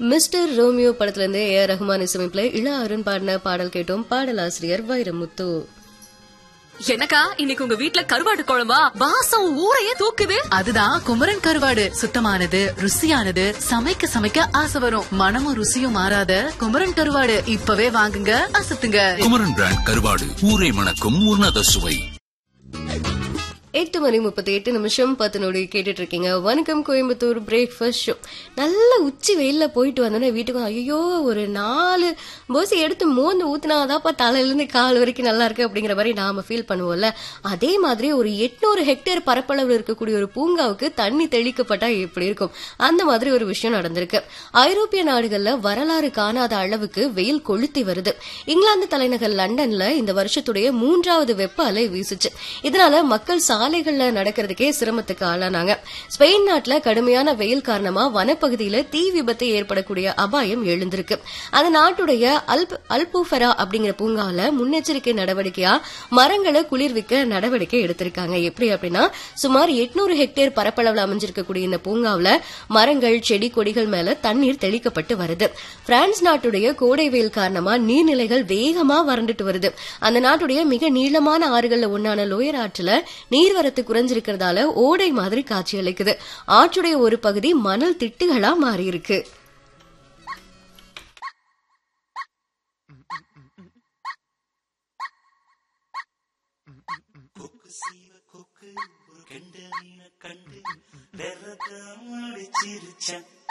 Mister Romeo படத்துல இருந்து ஏ ரஹ்மான் இசையமைப்புல இள அருண் பாடின பாடல் கேட்டோம். பாடலாசிரியர் வைரமுத்து. எனக்கா இன்னைக்கு உங்க வீட்ல கருவாடு குழம்பா? வாசம் ஊரையே தூக்குது. அதுதான் குமரன் கருவாடு. சுத்தமானது, ருசியானது, சமைக்க சமைக்க ஆசை வரும். மனமும் ருசியும் மாறாத குமரன் கருவாடு இப்பவே வாங்குங்க, அசத்துங்க. குமரன் பிராண்ட் கருவாடு, ஊரை மணக்கும் உன்னத சுவை. 8:38 10 நொடி கேட்டுட்டு இருக்கீங்க. வணக்கம் கோயம்புத்தூர் பிரேக்ஃபாஸ்ட் ஷோ. நல்ல உச்சி வெயில்ல போயிட்டு வந்தோன்னே வீட்டுக்கு ஐயோ ஒரு 4 போசி எடுத்து மோந்து ஊத்துனாதாப்பா தலையில இருந்து கால் வரைக்கும் நல்லா இருக்கு அப்படிங்கிற மாதிரி நாம ஃபீல் பண்ணுவோம்ல. அதே மாதிரி ஒரு 800 ஹெக்டேர் பரப்பளவில் இருக்கக்கூடிய ஒரு பூங்காவுக்கு தண்ணி தெளிக்கப்பட்டா எப்படி இருக்கும்? அந்த மாதிரி ஒரு விஷயம் நடந்திருக்கு. ஐரோப்பிய நாடுகள்ல வரலாறு காணாத அளவுக்கு வெயில் கொளுத்தி வருது. இங்கிலாந்து தலைநகர் லண்டன்ல இந்த வருஷத்துடைய 3வது வெப்ப அலை வீசுச்சு. இதனால மக்கள் சாலைகள்ல நடக்கிறதுக்கே சிரமத்துக்கு ஆளானாங்க. ஸ்பெயின் நாட்டுல கடுமையான வெயில் காரணமா வனப்பகுதியில தீ விபத்து ஏற்படக்கூடிய அபாயம் எழுந்திருக்கு. அந்த நாட்டுடைய அல்புஃபெரா அப்படிங்கிற பூங்கால முன்னெச்சரிக்கை நடவடிக்கையா மரங்களை குளிர்விக்க நடவடிக்கை எடுத்திருக்காங்க. எப்படி அப்படின்னா சுமார் 800 ஹெக்டேர் பரப்பளவில் அமைஞ்சிருக்கக்கூடிய இந்த பூங்காவில மரங்கள் செடி கொடிகள் மேல தண்ணீர் தெளிக்கப்பட்டு வருது. பிரான்ஸ் நாட்டுடைய கோடை வெயில் காரணமா நீர்நிலைகள் வேகமா வறண்டுட்டு வருது. அந்த நாட்டுடைய மிக நீளமான ஆறுகள்ல ஒன்னான லோயர் ஆற்றுல நீர்வரத்து குறைஞ்சிருக்கிறதால ஓடை மாதிரி காட்சி அளிக்குது. ஆற்றுடைய ஒரு பகுதி மணல் திட்டுகளா மாறி இருக்கு. கண்டு